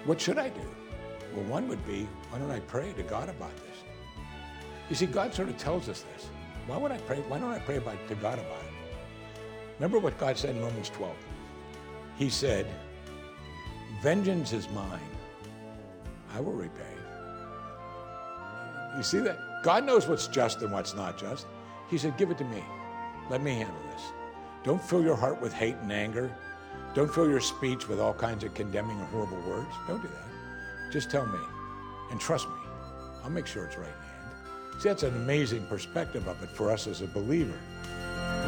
What should I do? Well, one would be, why don't I pray to God about this? You see, God sort of tells us this. Why would I pray? Why don't I pray to God about it? Remember what God said in Romans 12. He said, vengeance is mine. I will repay. You see that? God knows what's just and what's not just. He said, give it to me. Let me handle this. Don't fill your heart with hate and anger. Don't fill your speech with all kinds of condemning and horrible words. Don't do that. Just tell me. And trust me. I'll make sure it's right in the end. See, that's an amazing perspective of it for us as a believer.